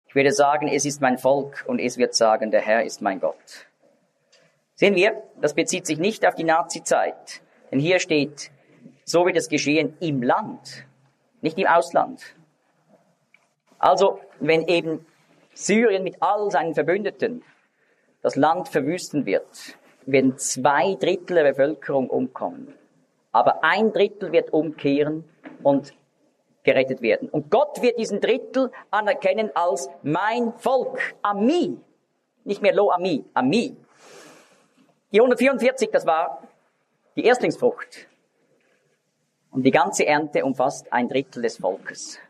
Ich werde sagen, es ist mein Volk, und es wird sagen, der Herr ist mein Gott. Sehen wir, das bezieht sich nicht auf die Nazizeit. Denn hier steht, so wird es geschehen im Land, nicht im Ausland. Also, wenn eben Syrien mit all seinen Verbündeten das Land verwüsten wird, werden 2/3 der Bevölkerung umkommen. Aber 1/3 wird umkehren und gerettet werden. Und Gott wird diesen Drittel anerkennen als mein Volk, Ami. Nicht mehr Lo Ami, Ami. Die 144, das war die Erstlingsfrucht. Und die ganze Ernte umfasst 1/3 des Volkes.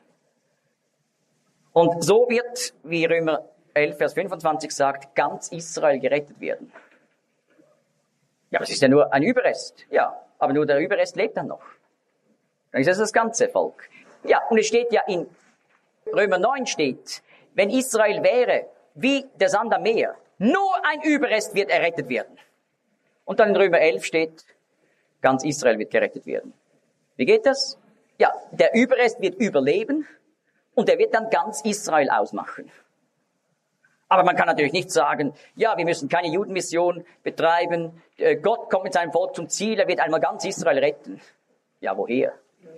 Und so wird, wie Römer 11, Vers 25 sagt, ganz Israel gerettet werden. Ja, aber es ist ja nur ein Überrest. Ja, aber nur der Überrest lebt dann noch. Dann ist es das ganze Volk. Ja, und es steht ja in Römer 9 steht, wenn Israel wäre wie der Sand am Meer, nur ein Überrest wird errettet werden. Und dann in Römer 11 steht, ganz Israel wird gerettet werden. Wie geht das? Ja, der Überrest wird überleben und er wird dann ganz Israel ausmachen. Aber man kann natürlich nicht sagen, ja, wir müssen keine Judenmission betreiben, Gott kommt mit seinem Volk zum Ziel, er wird einmal ganz Israel retten. Ja, woher?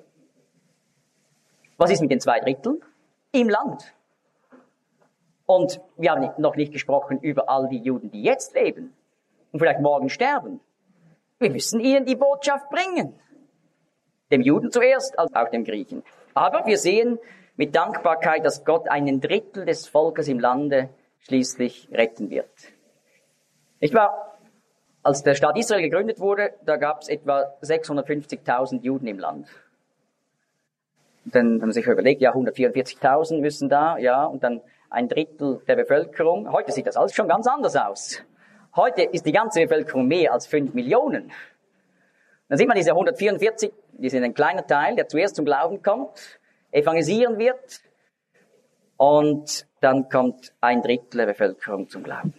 Was ist mit den 2/3? Im Land. Und wir haben noch nicht gesprochen über all die Juden, die jetzt leben und vielleicht morgen sterben. Wir müssen ihnen die Botschaft bringen. Dem Juden zuerst, als auch dem Griechen. Aber wir sehen mit Dankbarkeit, dass Gott 1/3 des Volkes im Lande schließlich retten wird. Nicht wahr? Als der Staat Israel gegründet wurde, da gab es etwa 650.000 Juden im Land. Dann haben sie sich überlegt, ja, 144.000 müssen da, ja, und dann 1/3 der Bevölkerung. Heute sieht das alles schon ganz anders aus. Heute ist die ganze Bevölkerung mehr als 5 Millionen. Dann sieht man diese 144, die sind ein kleiner Teil, der zuerst zum Glauben kommt, evangelisieren wird, und dann kommt 1/3 der Bevölkerung zum Glauben.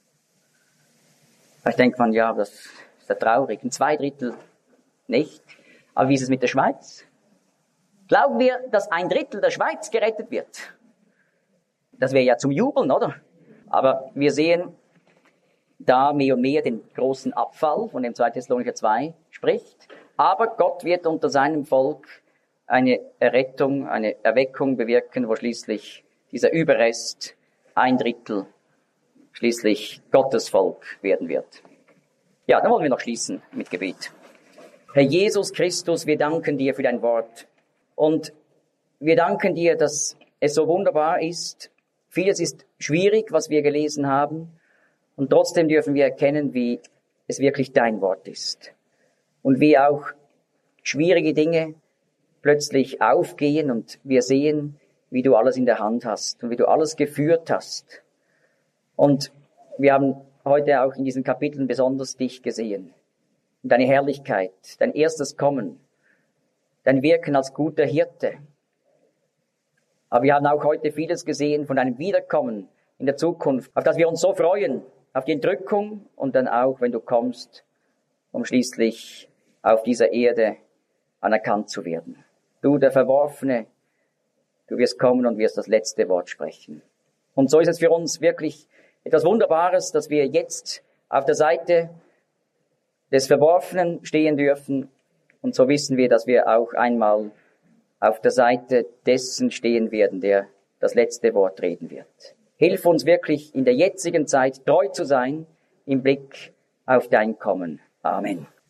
Vielleicht denkt man, ja, das ist ja traurig, 2/3 nicht. Aber wie ist es mit der Schweiz? Glauben wir, dass 1/3 der Schweiz gerettet wird? Das wäre ja zum Jubeln, oder? Aber wir sehen da mehr und mehr den großen Abfall, von dem 2. Thessalonicher 2 spricht. Aber Gott wird unter seinem Volk eine Errettung, eine Erweckung bewirken, wo schließlich dieser Überrest 1/3 schließlich Gottes Volk werden wird. Ja, dann wollen wir noch schließen mit Gebet. Herr Jesus Christus, wir danken dir für dein Wort. Und wir danken dir, dass es so wunderbar ist. Vieles ist schwierig, was wir gelesen haben. Und trotzdem dürfen wir erkennen, wie es wirklich dein Wort ist. Und wie auch schwierige Dinge plötzlich aufgehen und wir sehen, wie du alles in der Hand hast und wie du alles geführt hast. Und wir haben heute auch in diesen Kapiteln besonders dich gesehen. Und deine Herrlichkeit, dein erstes Kommen, dein Wirken als guter Hirte. Aber wir haben auch heute vieles gesehen von deinem Wiederkommen in der Zukunft, auf das wir uns so freuen, auf die Entrückung und dann auch, wenn du kommst, um schließlich auf dieser Erde anerkannt zu werden. Du, der Verworfene, du wirst kommen und wirst das letzte Wort sprechen. Und so ist es für uns wirklich etwas Wunderbares, dass wir jetzt auf der Seite des Verworfenen stehen dürfen. Und so wissen wir, dass wir auch einmal auf der Seite dessen stehen werden, der das letzte Wort reden wird. Hilf uns wirklich in der jetzigen Zeit treu zu sein im Blick auf dein Kommen. Amen.